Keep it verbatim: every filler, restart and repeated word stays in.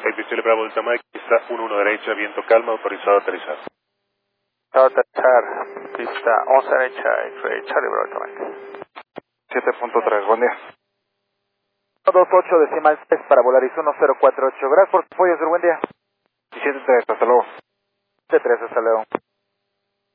Chile Bravo Delta Mike, pista uno uno derecha, viento calma, autorizado a aterrizar. Aterrizar, pista once derecha, X-Ray Charlie Bravo Delta Mike. siete punto tres, buen día. uno dos ocho decimal tres para Volaris uno cero cuatro ocho. Gracias por su apoyo, sir. Buen día. siete tres, hasta luego. siete tres, hasta luego.